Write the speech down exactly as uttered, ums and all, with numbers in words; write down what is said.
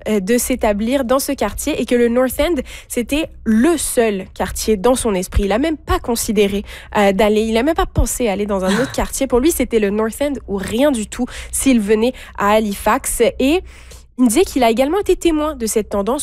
euh, de s'établir dans ce quartier et que le North End, c'était le seul quartier dans son esprit. Il n'a même pas considéré euh, d'aller, il n'a même pas pensé à aller dans un autre quartier. Pour lui, c'était le North End ou rien du tout s'il venait à Halifax. Et il me disait qu'il a également été témoin de cette tendance